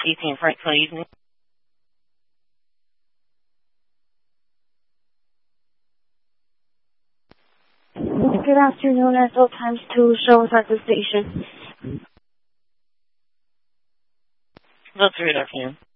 18 Frankfurt Evening. Good afternoon, SL Times 2 shows at the station. Good afternoon.